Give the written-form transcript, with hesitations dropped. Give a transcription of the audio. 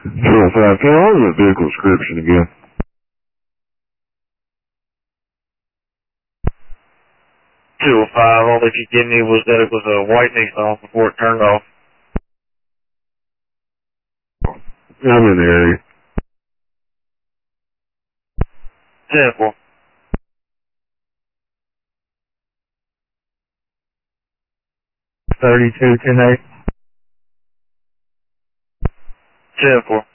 205, can I have the vehicle description again? 205, all that you gave me was that it was a white Nissan before it turned off. I'm in the area. 10-4. 32 tonight. 10-4.